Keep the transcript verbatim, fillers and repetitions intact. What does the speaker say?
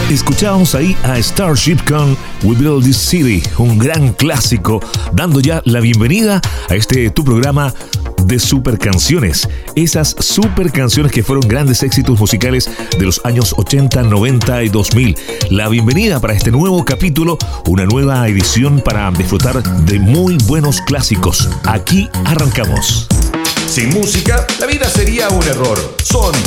Escuchábamos ahí a Starship con We Build This City, un gran clásico, dando ya la bienvenida a este tu programa de super canciones. Esas super canciones que fueron grandes éxitos musicales de los años ochenta, noventa y dos mil. La bienvenida para este nuevo capítulo, una nueva edición para disfrutar de muy buenos clásicos. Aquí arrancamos. Sin música, la vida sería un error. Son